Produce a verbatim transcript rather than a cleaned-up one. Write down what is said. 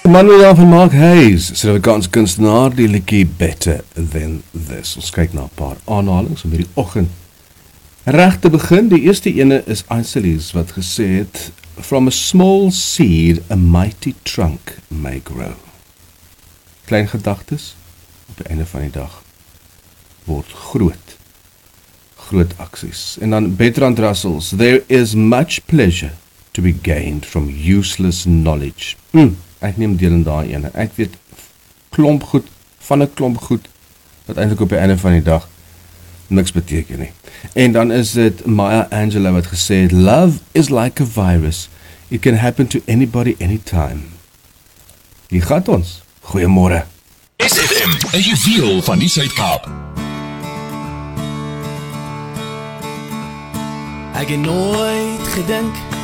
Man moet dan van Mark Hayes, Suid-Afrikaanse kunstenaar, die liedjie Better Than This. Ons kyk na 'n paar aanhalings om hierdie oggend reg te begin. Die eerste ene is Aiselis wat gesê het, from a small seed a mighty trunk may grow. Klein gedagtes op die einde van die dag word groot. Groot aksies. En dan Bertrand Russells, there is much pleasure to be gained from useless knowledge. Mm, ek neem deel in daai ene. Ek weet klomp goed, van 'n klomp goed, wat eintlik op die einde van die dag niks beteken nie. En dan is dit Maya Angelou wat gesê het, love is like a virus. It can happen to anybody anytime. Hier gaat ons. Goeiemôre. S F M, 'n juweel van die Suid-Kaap. Ek het nooit gedink